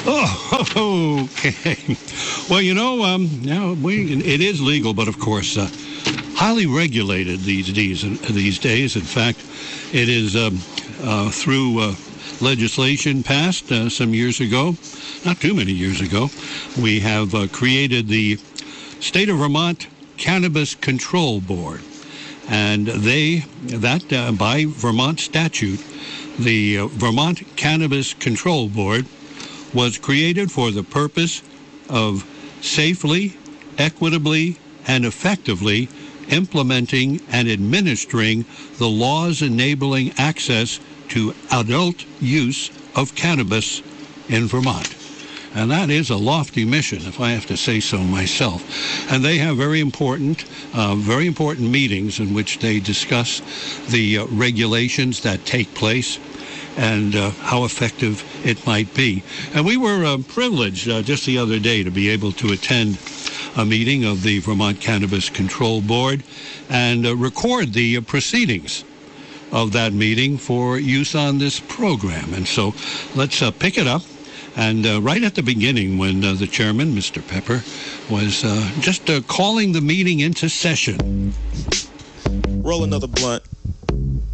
Oh, okay. Well, now it is legal, but of course, highly regulated these days. In fact, it is through legislation passed some years ago, not too many years ago. We have created the State of Vermont Cannabis Control Board, and by Vermont statute, the Vermont Cannabis Control Board was created for the purpose of safely, equitably, and effectively implementing and administering the laws enabling access to adult use of cannabis in Vermont. And that is a lofty mission, if I have to say so myself. And they have very important meetings in which they discuss the regulations that take place and how effective it might be. And we were privileged just the other day to be able to attend a meeting of the Vermont Cannabis Control Board and record the proceedings of that meeting for use on this program. And so let's pick it up. And right at the beginning, when the chairman, Mr. Pepper, was just calling the meeting into session. Roll another blunt.